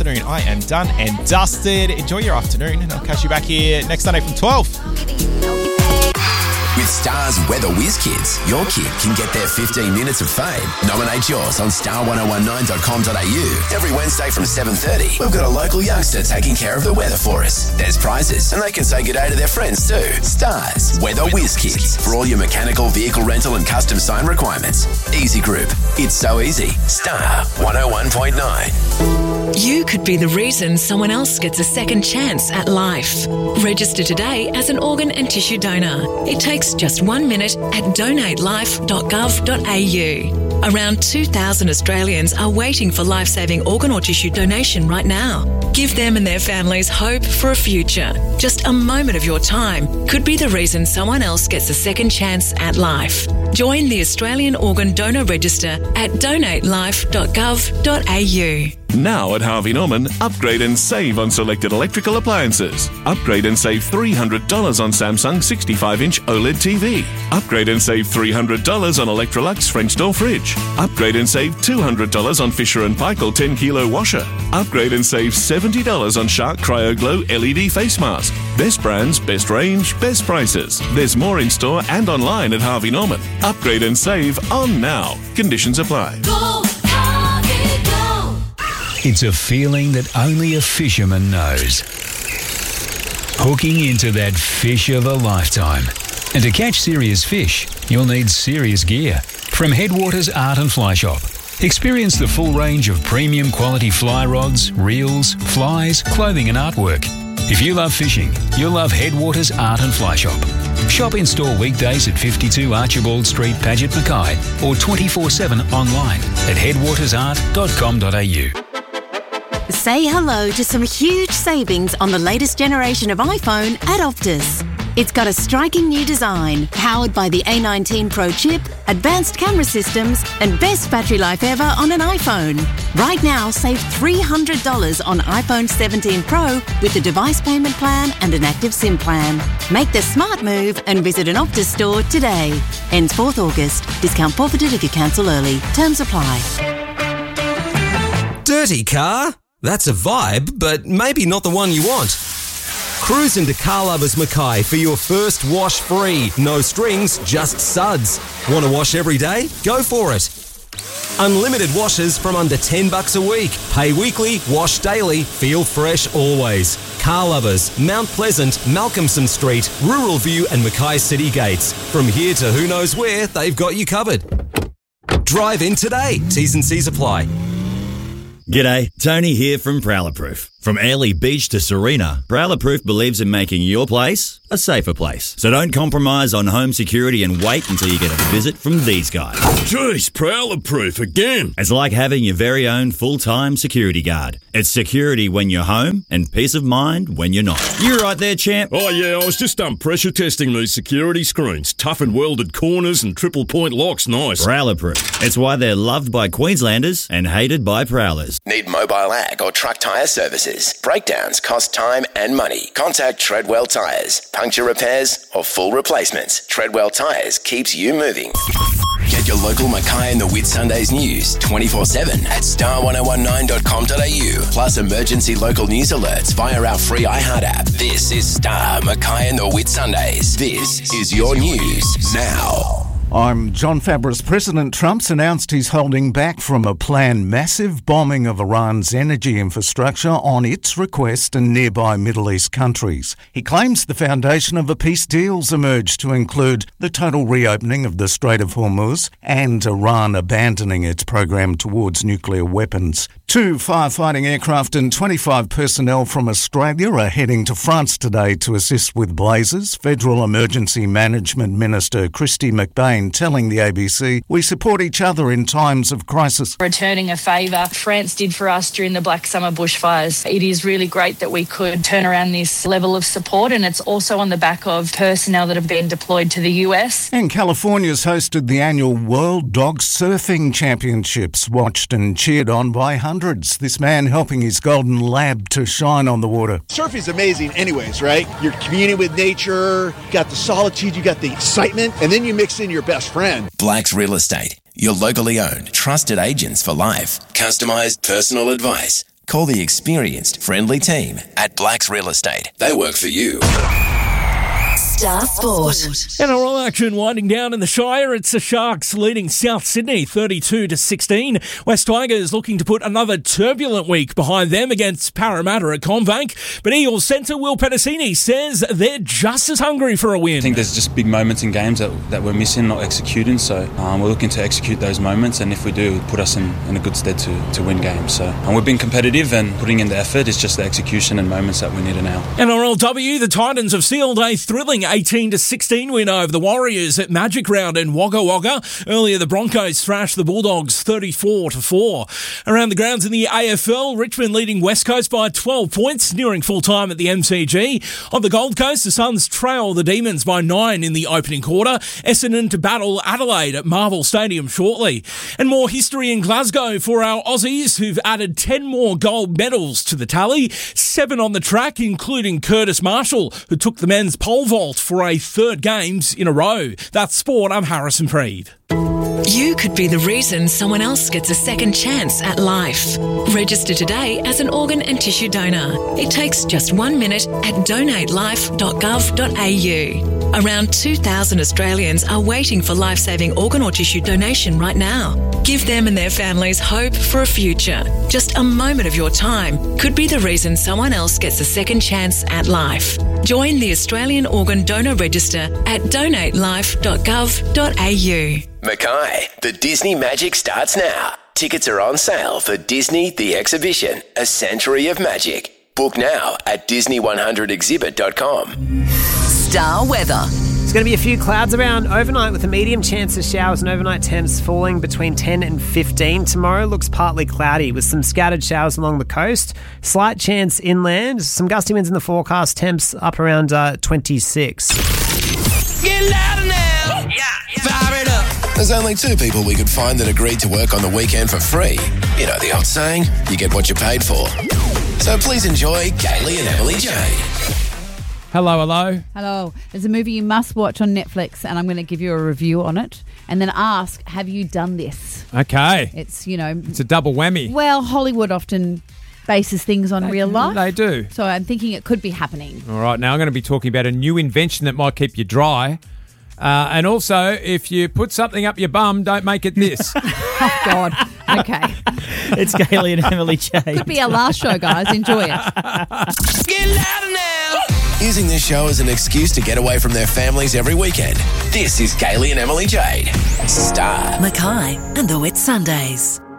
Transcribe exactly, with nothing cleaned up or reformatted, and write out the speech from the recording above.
afternoon. I am done and dusted. Enjoy your afternoon, and I'll catch you back here next Sunday from twelve. With Star's Weather Whiz Kids, your kid can get their fifteen minutes of fame. Nominate yours on star ten nineteen dot com dot a u. Every Wednesday from seven thirty, we've got a local youngster taking care of the weather for us. There's prizes, and they can say good day to their friends too. Star's Weather Whiz Kids, for all your mechanical, vehicle rental and custom sign requirements. Easy Group. It's so easy. Star one oh one point nine. You could be the reason someone else gets a second chance at life. Register today as an organ and tissue donor. It takes just one minute at donate life dot gov dot a u. Around two thousand Australians are waiting for life-saving organ or tissue donation right now. Give them and their families hope for a future. Just a moment of your time could be the reason someone else gets a second chance at life. Join the Australian Organ Donor Register at donate life dot gov dot a u. Now at Harvey Norman, upgrade and save on selected electrical appliances. Upgrade and save three hundred dollars on Samsung sixty-five inch OLED T V. Upgrade and save three hundred dollars on Electrolux French door fridge. Upgrade and save two hundred dollars on Fisher and Paykel ten kilo washer. Upgrade and save seventy dollars on Shark Cryo Glow L E D face mask. Best brands, best range, best prices. There's more in store and online at Harvey Norman. Upgrade and save on now. Conditions apply. Go, Harvey, go. It's a feeling that only a fisherman knows. Hooking into that fish of a lifetime. And to catch serious fish, you'll need serious gear. From Headwaters Art and Fly Shop. Experience the full range of premium quality fly rods, reels, flies, clothing and artwork. If you love fishing, you'll love Headwaters Art and Fly Shop. Shop in-store weekdays at fifty-two Archibald Street, Paget, Mackay, or twenty-four seven online at headwaters art dot com dot a u. Say hello to some huge savings on the latest generation of iPhone at Optus. It's got a striking new design, powered by the A nineteen Pro chip, advanced camera systems, and best battery life ever on an iPhone. Right now, save three hundred dollars on iPhone seventeen Pro with a device payment plan and an active SIM plan. Make the smart move and visit an Optus store today. Ends fourth August. Discount forfeited if you cancel early. Terms apply. Dirty car? That's a vibe, but maybe not the one you want. Cruise into Car Lovers Mackay for your first wash free. No strings, just suds. Want to wash every day? Go for it. Unlimited washes from under ten bucks a week. Pay weekly, wash daily, feel fresh always. Car Lovers, Mount Pleasant, Malcolmson Street, Rural View and Mackay City Gates. From here to who knows where, they've got you covered. Drive in today. T's and C's apply. G'day, Tony here from Prowler Proof. From Airlie Beach to Serena, Prowler Proof believes in making your place a safer place. So don't compromise on home security and wait until you get a visit from these guys. Jeez, Prowler Proof again. It's like having your very own full-time security guard. It's security when you're home and peace of mind when you're not. You right there, champ? Oh yeah, I was just um, pressure testing these security screens. Tough and welded corners and triple point locks, nice. Prowler Proof. It's why they're loved by Queenslanders and hated by Prowlers. Need mobile ag or truck tyre services? Breakdowns cost time and money. Contact Treadwell Tyres. Puncture repairs or full replacements. Treadwell Tyres keeps you moving. Get your local Mackay and the Whitsundays news twenty-four seven at star ten nineteen dot com dot a u. Plus emergency local news alerts via our free iHeart app. This is Star Mackay and the Whitsundays. This is your news now. I'm John Fabris. President Trump's announced he's holding back from a planned massive bombing of Iran's energy infrastructure on its request in nearby Middle East countries. He claims the foundation of a peace deal's emerged to include the total reopening of the Strait of Hormuz and Iran abandoning its program towards nuclear weapons. Two firefighting aircraft and twenty-five personnel from Australia are heading to France today to assist with blazes. Federal Emergency Management Minister Kristy McBain telling the A B C, "We support each other in times of crisis." Returning a favour France did for us during the Black Summer bushfires. It is really great that we could turn around this level of support, and it's also on the back of personnel that have been deployed to the U S. And California's hosted the annual World Dog Surfing Championships, watched and cheered on by hundreds. This man helping his golden lab to shine on the water. Surfing's amazing anyways, right? You're communing with nature, you got the solitude, you got the excitement, and then you mix in your best friend. Black's Real Estate, your locally owned, trusted agents for life. Customised personal advice. Call the experienced, friendly team at Blacks Real Estate. They work for you. Star Sport. N R L action winding down in the Shire. It's the Sharks leading South Sydney thirty-two to sixteen. West Tigers looking to put another turbulent week behind them against Parramatta at Convank. But Eagles centre Will Pedicini says they're just as hungry for a win. I think there's just big moments in games that, that we're missing, not executing. So um, we're looking to execute those moments, and if we do, it'll put us in, in a good stead to, to win games. So and we've been competitive and putting in the effort. It's just the execution and moments that we need now. N R L W, the Titans have sealed a thrilling eighteen to sixteen win over the Warriors at Magic Round in Wagga Wagga. Earlier, the Broncos thrashed the Bulldogs thirty-four to four. Around the grounds in the A F L, Richmond leading West Coast by twelve points, nearing full time at the M C G. On the Gold Coast, the Suns trail the Demons by nine in the opening quarter. Essendon to battle Adelaide at Marvel Stadium shortly. And more history in Glasgow for our Aussies, who've added ten more gold medals to the tally. Seven on the track, including Curtis Marshall, who took the men's pole vault for a third games in a row. That's sport. I'm Harrison Preed. You could be the reason someone else gets a second chance at life. Register today as an organ and tissue donor. It takes just one minute at donate life dot gov dot a u. Around two thousand Australians are waiting for life-saving organ or tissue donation right now. Give them and their families hope for a future. Just a moment of your time could be the reason someone else gets a second chance at life. Join the Australian Organ Donor Register at donate life dot gov dot a u. Mackay, the Disney Magic starts now. Tickets are on sale for Disney The Exhibition, A Century of Magic. Book now at disney one hundred exhibit dot com. Star weather. There's going to be a few clouds around overnight with a medium chance of showers and overnight temps falling between ten and fifteen. Tomorrow looks partly cloudy with some scattered showers along the coast. Slight chance inland. Some gusty winds in the forecast. Temps up around uh, twenty-six. Get louder now! Yeah, yeah. Fire it up! There's only two people we could find that agreed to work on the weekend for free. You know the old saying, you get what you paid for. So please enjoy Kaylee and Emily Jade. Hello, hello. Hello. There's a movie you must watch on Netflix, and I'm going to give you a review on it, and then ask, have you done this? Okay. It's, you know... It's a double whammy. Well, Hollywood often bases things on they, real life. They do. So I'm thinking it could be happening. All right, now I'm going to be talking about a new invention that might keep you dry. Uh, and also, if you put something up your bum, don't make it this. Oh, God. Okay. It's Kaylee and Emily Jade. Could be our last show, guys. Enjoy it. Get louder now! Using this show as an excuse to get away from their families every weekend. This is Kaylee and Emily Jade. Star. Mackay and the Wet Sundays.